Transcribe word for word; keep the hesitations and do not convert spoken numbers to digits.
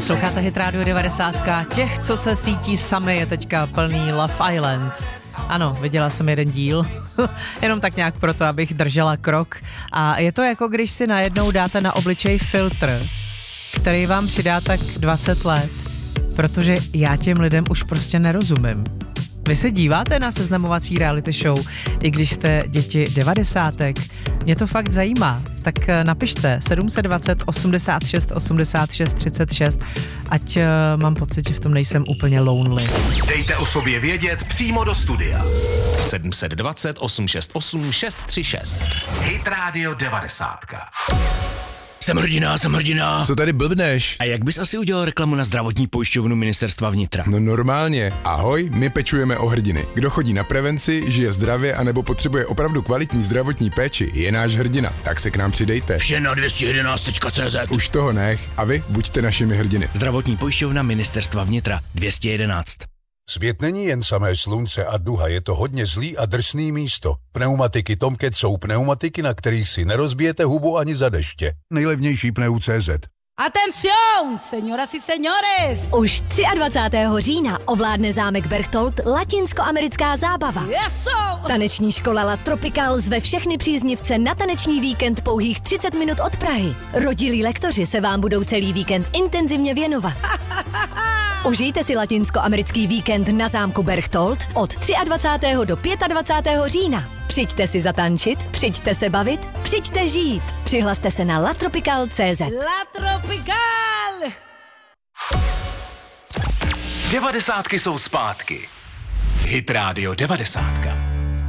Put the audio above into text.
Posloucháte Hit Radio devadesát. Těch, co se sítí sami, je teďka plný Love Island. Ano, viděla jsem jeden díl, jenom tak nějak proto, abych držela krok. A je to jako když si najednou dáte na obličej filtr, který vám přidá tak dvacet let, protože já těm lidem už prostě nerozumím. Vy se díváte na seznamovací reality show, i když jste děti devadesátek? Mě to fakt zajímá. Tak napište sedm set dvacet osmdesát šest osmdesát šest třicet šest, ať uh, mám pocit, že v tom nejsem úplně lonely. Dejte o sobě vědět přímo do studia. sedm set dvacet osm šest osm šest tři šest. Hit Radio devadesát. Jsem hrdina, jsem hrdina. Co tady blbneš? A jak bys asi udělal reklamu na zdravotní pojišťovnu Ministerstva vnitra? No normálně. Ahoj, my pečujeme o hrdiny. Kdo chodí na prevenci, žije zdravě anebo potřebuje opravdu kvalitní zdravotní péči, je náš hrdina. Tak se k nám přidejte. Vše na dvě stě jedenáct tečka cé zet. Už toho nech. A vy buďte našimi hrdiny. Zdravotní pojišťovna Ministerstva vnitra dvě stě jedenáct. Svět není jen samé slunce a duha, je to hodně zlý a drsný místo. Pneumatiky Tomcat jsou pneumatiky, na kterých si nerozbijete hubu ani za deště. Nejlevnější pneu tečka cé zet. Atención, señoras y señores! Už dvacátého třetího října ovládne zámek Berchtold latinskoamerická zábava. Yes, Taneční škola La Tropical zve všechny příznivce na taneční víkend pouhých třicet minut od Prahy. Rodilí lektoři se vám budou celý víkend intenzivně věnovat. Užijte si latinskoamerický víkend na zámku Berchtold od dvacátého třetího do dvacátého pátého října. Přijďte si zatančit, přijďte se bavit, přijďte žít. Přihlaste se na latropical tečka cé zet. La Tropical! Devadesátky jsou zpátky. Hit Radio devadesát.